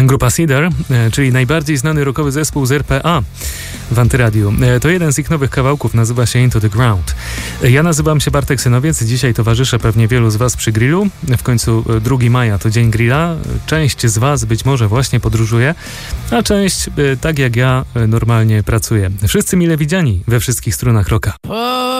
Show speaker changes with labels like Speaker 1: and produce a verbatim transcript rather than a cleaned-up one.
Speaker 1: Grupa Cedar, czyli najbardziej znany rockowy zespół z R P A w Antyradiu. To jeden z ich nowych kawałków, nazywa się Into the Ground. Ja nazywam się Bartek Synowiec, dzisiaj towarzyszę pewnie wielu z Was przy grillu. W końcu drugiego maja to dzień grilla. Część z Was być może właśnie podróżuje, a część, tak jak ja, normalnie pracuje. Wszyscy mile widziani we wszystkich stronach rocka.